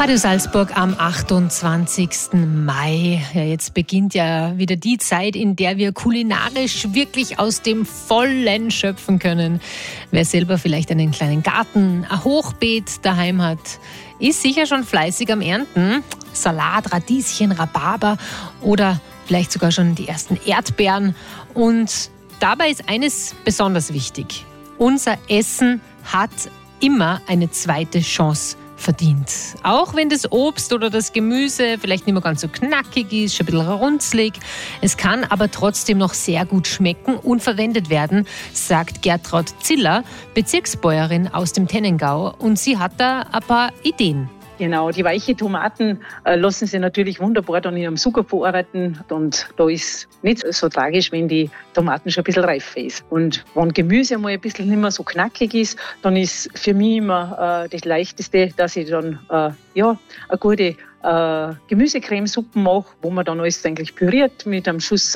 Radio Salzburg am 28. Mai. Ja, jetzt beginnt ja wieder die Zeit, in der wir kulinarisch wirklich aus dem Vollen schöpfen können. Wer selber vielleicht einen kleinen Garten, ein Hochbeet daheim hat, ist sicher schon fleißig am Ernten. Salat, Radieschen, Rhabarber oder vielleicht sogar schon die ersten Erdbeeren. Und dabei ist eines besonders wichtig. Unser Essen hat immer eine zweite Chance verdient. Auch wenn das Obst oder das Gemüse vielleicht nicht mehr ganz so knackig ist, schon ein bisschen runzlig. Es kann aber trotzdem noch sehr gut schmecken und verwendet werden, sagt Gertraud Ziller, Bezirksbäuerin aus dem Tennengau. Und sie hat da ein paar Ideen. Genau, die weichen Tomaten lassen sich natürlich wunderbar dann in einem Zucker verarbeiten und da ist nicht so tragisch, wenn die Tomaten schon ein bisschen reifer ist. Und wenn Gemüse mal ein bisschen nicht mehr so knackig ist, dann ist für mich immer das Leichteste, dass ich dann eine gute Gemüsecremesuppe mache, wo man dann alles eigentlich püriert mit einem Schuss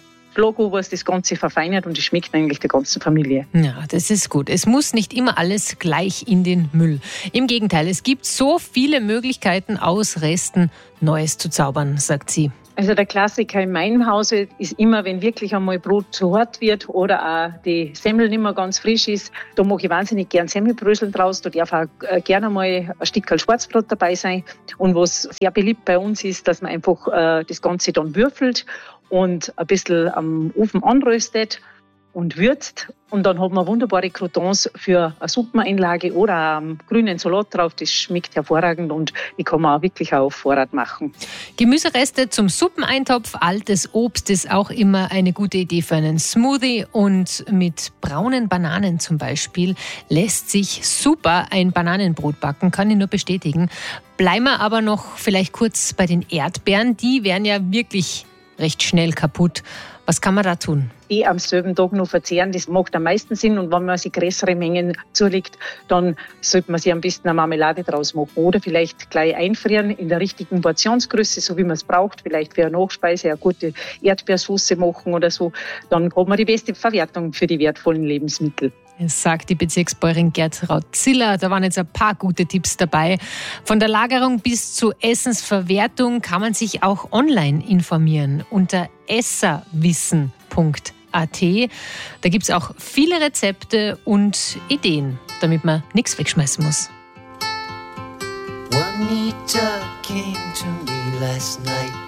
Logo, was das Ganze verfeinert und es schmeckt eigentlich der ganzen Familie. Ja, das ist gut. Es muss nicht immer alles gleich in den Müll. Im Gegenteil, es gibt so viele Möglichkeiten, aus Resten Neues zu zaubern, sagt sie. Also der Klassiker in meinem Hause ist immer, wenn wirklich einmal Brot zu hart wird oder auch die Semmel nicht mehr ganz frisch ist, da mache ich wahnsinnig gern Semmelbröseln draus. Da darf auch gerne mal ein Stück Schwarzbrot dabei sein. Und was sehr beliebt bei uns ist, dass man einfach das Ganze dann würfelt und ein bisschen am Ofen anröstet und würzt. Und dann hat man wunderbare Croutons für eine Suppeneinlage oder einen grünen Salat drauf. Das schmeckt hervorragend und die kann man auch wirklich auf Vorrat machen. Gemüsereste zum Suppeneintopf, altes Obst ist auch immer eine gute Idee für einen Smoothie. Und mit braunen Bananen zum Beispiel lässt sich super ein Bananenbrot backen, kann ich nur bestätigen. Bleiben wir aber noch vielleicht kurz bei den Erdbeeren. Die werden ja wirklich recht schnell kaputt. Was kann man da tun? Die am selben Tag noch verzehren, das macht am meisten Sinn. Und wenn man sich größere Mengen zulegt, dann sollte man sich am besten eine Marmelade draus machen. Oder vielleicht gleich einfrieren in der richtigen Portionsgröße, so wie man es braucht. Vielleicht für eine Nachspeise eine gute Erdbeersauce machen oder so. Dann hat man die beste Verwertung für die wertvollen Lebensmittel. Das sagt die Bezirksbäuerin Gertraud Ziller. Da waren jetzt ein paar gute Tipps dabei. Von der Lagerung bis zur Essensverwertung kann man sich auch online informieren unter esserwissen.at. Da gibt es auch viele Rezepte und Ideen, damit man nichts wegschmeißen muss. Juanita came to me last night.